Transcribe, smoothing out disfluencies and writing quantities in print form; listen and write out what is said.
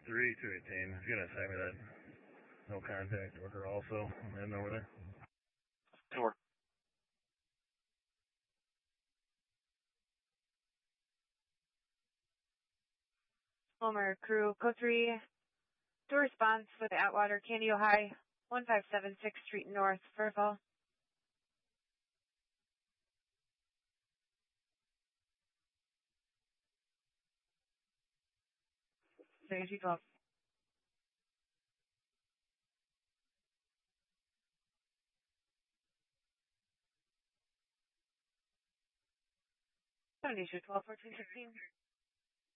3218. He's gonna send me that no contact order also. I'm heading over there. Good work. Homer, crew, code 3, to response with Atwater, Candy, Ohio, 1576 Street North, Furfall. Thank you, 12. Issue 12, 14, 16.